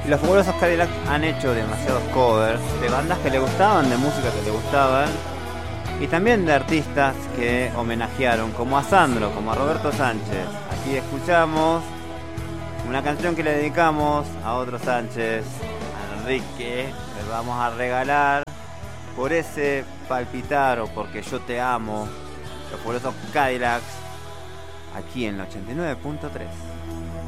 Y los fabulosos Cadillacs han hecho demasiados covers de bandas que le gustaban, de música que le gustaban, y también de artistas que homenajearon, como a Sandro, como a Roberto Sánchez. Aquí escuchamos una canción que le dedicamos a otro Sánchez, a Enrique. Le vamos a regalar por ese palpitar o porque yo te amo, los fabulosos Cadillacs, aquí en la 89.3.